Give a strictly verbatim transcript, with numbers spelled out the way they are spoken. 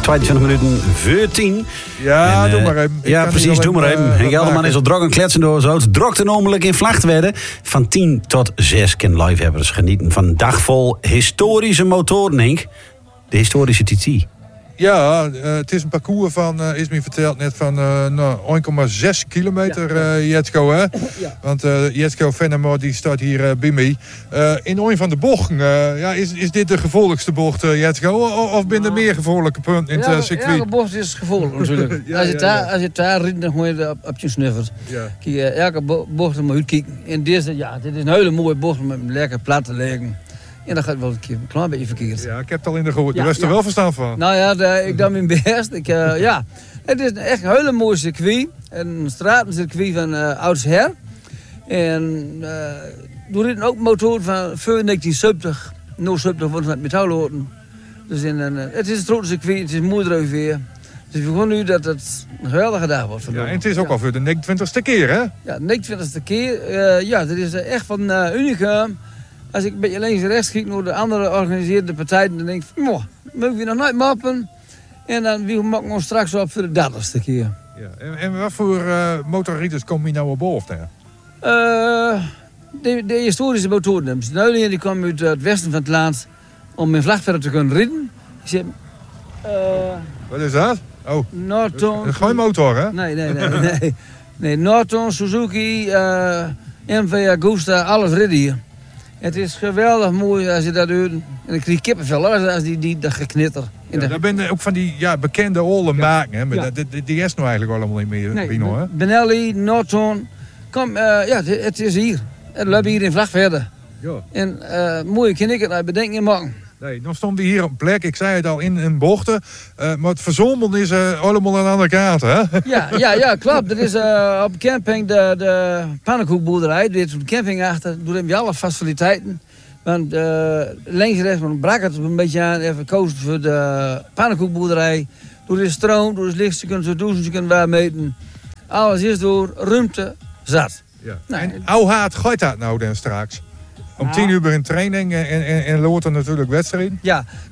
tweeëntwintig minuten voor tien. Ja, en, doe uh, maar even. Ik ja, precies, doe maar even. Uh, en Gelderman is al druk en kletsen door zo. Het drukte namelijk in Vlachtwedde. Van tien tot zes kan livehebbers genieten van een dag vol historische motoren, Henk. De historische T T. Ja, uh, het is een parcours van, uh, is me verteld net, van uh, nou, één komma zes kilometer, uh, Jetco, hè? Ja. Want uh, Jetco Venemo die staat hier uh, bij mij. Uh, in een van de bochten, uh, ja, is, is dit de gevolgste bocht, uh, Jetco? Of, of ben er meer gevolglijke punten in het uh, circuit? Ja, de bocht is gevolgd natuurlijk. ja, als, je ja, daar, ja. als je daar rijdt, dan gooi je op, op je snuffers. Ja. Kijk, uh, elke bo- bocht moet uitkijken. En deze, ja, dit is een hele mooie bocht met lekker plat te liggen. En dat gaat wel een, keer, een klein beetje verkeerd. Ja, ik heb het al in de gehoord. Ja, de rest ja. er wel verstand van. Nou ja, de, ik doe mijn best. Ik, uh, ja. Het is echt een hele mooie circuit. Een stratencircuit van uh, oudsher. En uh, door dit ook motoren van voor negentien zeventig. nul zeventig wordt het met metaalhoorten. Dus in een, uh, het is een groot circuit, het is mooi eruit weer. Dus we gaan nu dat het een geweldige dag wordt. Ja, en het is ook ja. al voor de negenentwintigste keer, hè? Ja, de negenentwintigste keer. Uh, ja, dat is echt van uh, unicum. Als ik een beetje links en rechts kijk naar de andere georganiseerde partijen, dan denk ik, moh, mogen we nog nooit moppen? En dan wie maken we ons straks op voor de dertigste keer. Ja. En, en wat voor uh, motorrijders komen hier nou op boven? Uh, de, de historische motoren. De Neulingen die komen uit het westen van het land om mijn Vlachtwedde te kunnen rijden. Zeg, uh, wat is dat? Oh, Norton. Geen motor, hè? Nee, nee, nee. nee. nee Norton, Suzuki, uh, M V Agusta, alles rijden hier. Het is geweldig mooi als je dat doet. En dan krijg je kippenvel als die, die dat geknitter. Ja, de... Dat zijn ook van die ja, bekende oude merken. Hè? Maar ja. die, die is nou eigenlijk allemaal niet meer. Nee, Bino, hè? Benelli, Norton. Kom, uh, ja, het, het is hier. Het loopt hier in Vlachtwedde. Ja. En uh, mooi kan ik het naar bedenken maken. Nee, dan stonden we hier op plek, ik zei het al, in een bochten. Uh, maar het verzomeld is uh, allemaal aan de andere kant, hè? Ja, ja, ja, klopt. Er is uh, op camping de, de pannenkoekboerderij. Er is op de camping achter. Daar hebben we alle faciliteiten. Want uh, links en rechts brak het een beetje aan. Even gekozen voor de pannenkoekboerderij. Door is stroom, door is licht, ze kunnen zo douchen, ze kunnen waar meten. Alles is door ruimte zat. Ja. Nou, en hoe hard gaat dat nou dan straks? Om tien uur in training en, en, en Loort er natuurlijk wedstrijd. Ja,